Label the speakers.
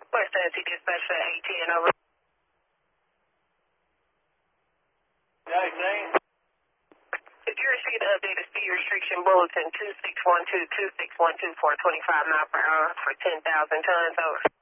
Speaker 1: West Tennessee Dispatch for 810 over.
Speaker 2: Yeah, 18.
Speaker 1: If you receive the updated speed restriction bulletin 2612 2612 for 25 miles per hour for 10,000 tons over.